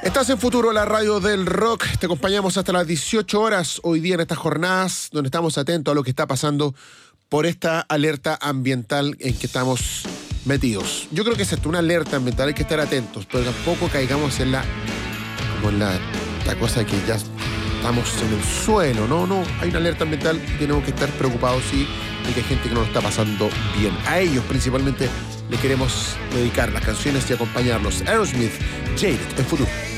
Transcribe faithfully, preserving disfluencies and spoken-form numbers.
Estás en Futuro, la radio del rock. Te acompañamos hasta las dieciocho horas hoy día en estas jornadas donde estamos atentos a lo que está pasando por esta alerta ambiental en que estamos metidos. Yo creo que es esto, una alerta ambiental, hay que estar atentos, pero tampoco caigamos en la como en la, la cosa que ya estamos en el suelo. No, no, hay una alerta ambiental y tenemos que estar preocupados, sí, y que hay gente que no lo está pasando bien. A ellos principalmente le queremos dedicar las canciones y acompañarlos. Aerosmith, Jaded, en Futuro.